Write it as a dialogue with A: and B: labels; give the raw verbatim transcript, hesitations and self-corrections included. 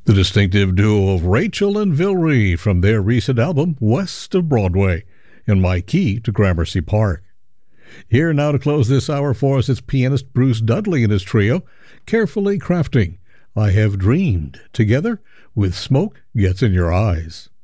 A: The distinctive duo of Rachel and Vilry from their recent album, West of Broadway, and My Key to Gramercy Park. Here now to close this hour for us, it's pianist Bruce Dudley and his trio, carefully crafting I Have Dreamed, together with Smoke Gets in Your Eyes.